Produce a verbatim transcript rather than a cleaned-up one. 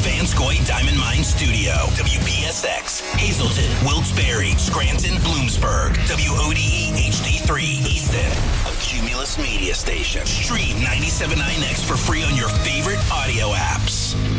Vanscoy Diamond Mine Studio. W P S X, Hazleton, Wilkes-Barre, Scranton, Bloomsburg. W O D E H D three, Easton. A Cumulus media station. Stream ninety-seven point nine X for free on your favorite audio apps.